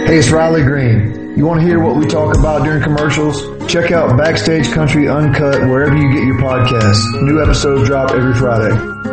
Hey, it's Riley Green. You want to hear what we talk about during commercials? Check out Backstage Country Uncut wherever you get your podcasts. New episodes drop every Friday.